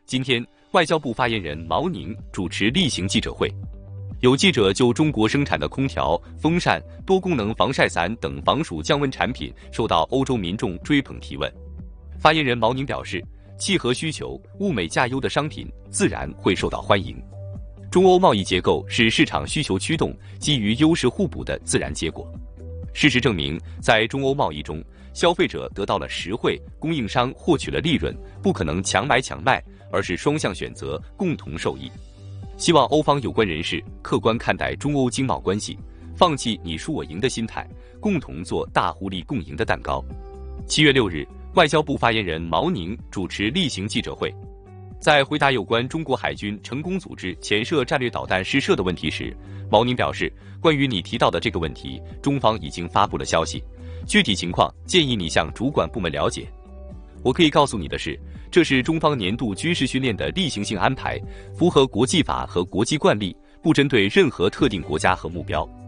今天，外交部发言人毛宁主持例行记者会，有记者就中国生产的空调、风扇、多功能防晒伞等防暑降温产品受到欧洲民众追捧提问。发言人毛宁表示，契合需求、物美价优的商品自然会受到欢迎。中欧贸易结构是市场需求驱动、基于优势互补的自然结果。事实证明，在中欧贸易中，消费者得到了实惠，供应商获取了利润，不可能强买强卖，而是双向选择，共同受益。希望欧方有关人士客观看待中欧经贸关系，放弃你输我赢的心态，共同做大互利共赢的蛋糕。7月6日，外交部发言人毛宁主持例行记者会，在回答有关中国海军成功组织潜射战略导弹试射的问题时，毛宁表示，关于你提到的这个问题，中方已经发布了消息，具体情况建议你向主管部门了解。我可以告诉你的是，这是中方年度军事训练的例行性安排，符合国际法和国际惯例，不针对任何特定国家和目标。